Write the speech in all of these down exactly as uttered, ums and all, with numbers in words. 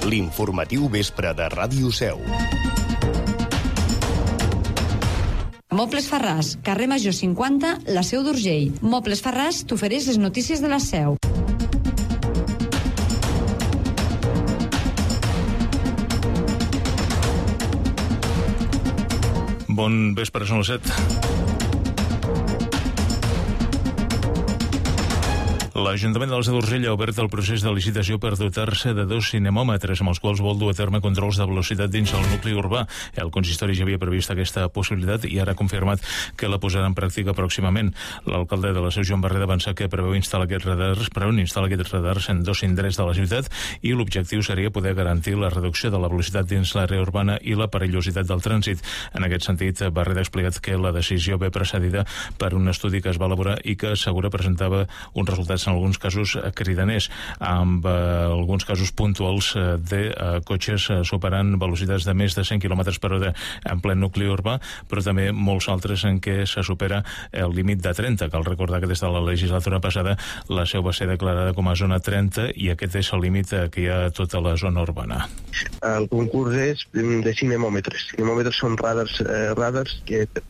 L'informatiu vespre de Ràdio Seu. Mobles Farràs, carrer Major cinquanta, la Seu d'Urgell. Mobles Farràs t'ofereix les notícies de la Seu. Bon vespre, són les set. L'Ajuntament de la Seu d'Urgell ha obert el procés de licitació per dotar-se de dos cinemòmetres amb els quals vol dur a terme controls de velocitat dins el nucli urbà. El consistori ja havia previst aquesta possibilitat i ara ha confirmat que la posarà en pràctica pròximament. L'alcalde de la Seu, Joan Barret, avança que preveu instal·lar aquests radars, preveu instal·lar aquests radars en dos indrets de la ciutat i l'objectiu seria poder garantir la reducció de la velocitat dins l'àrea urbana i la perillositat del trànsit. En aquest sentit, Barret ha explicat que la decisió ve precedida per un estudi que es va elaborar i que assegura presentava uns resultats en alguns casos cridaners, amb eh, alguns casos puntuals eh, de eh, cotxes eh, superant velocitats de més de cent quilòmetres per hora en ple nucli urbà, però també molts altres en què se supera el límit de trenta. Cal recordar que des de la legislatura passada la Seu va ser declarada com a zona trenta i aquest és el límit eh, que hi ha a tota la zona urbana. El concurs és de cinemòmetres. Cinemòmetres són radars, eh, radars que per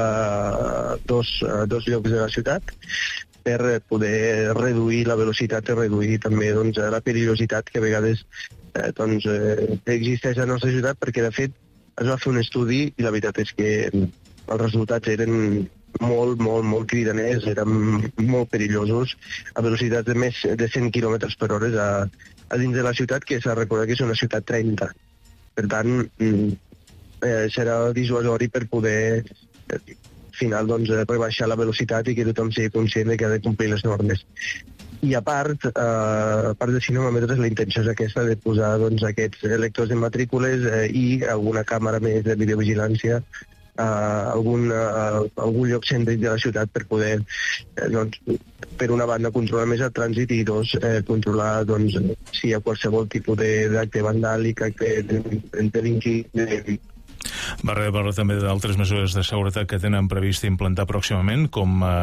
posar dos, dos llocs de la ciutat per poder reduir la velocitat i reduir també doncs, la perillositat que a vegades eh, doncs, eh, existeix a la nostra ciutat, perquè de fet es va fer un estudi i la veritat és que els resultats eren molt, molt, molt cridaners, eren molt perillosos a velocitats de més de cent quilòmetres per hora a, a dins de la ciutat, que s'ha de recordar que és una ciutat trenta. Per tant, eh, serà dissuasori per poder eh, final doncs, rebaixar la velocitat i que tothom sigui conscient de que ha de complir les normes. I a part, eh, a part de cinemòmetres, la intenció és aquesta de posar doncs, aquests lectors de matrícules eh, i alguna càmera més de videovigilància a uh, algun, uh, algun lloc cèntric de la ciutat per poder, eh, doncs, per una banda, controlar més el trànsit i dos, eh, controlar doncs, si hi ha qualsevol tipus d'acte vandàlic, acte delinqui, de Va rebre també d'altres mesures de seguretat que tenen previst implantar pròximament, com